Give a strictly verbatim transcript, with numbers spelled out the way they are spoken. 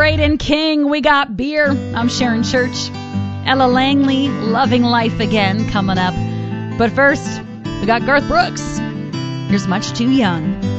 Braden King. We got Beer. I'm Sharon Church. Ella Langley, Loving Life Again, coming up. But first, we got Garth Brooks. Here's Much Too Young.